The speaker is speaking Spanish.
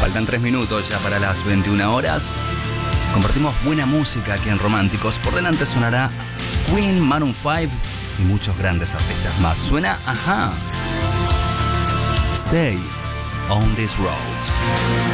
Faltan 3 minutos ya para las 21 horas. Compartimos buena música aquí en Románticos. Por delante sonará Queen, Maroon 5 y muchos grandes artistas más. Suena Ajá. Stay on this road.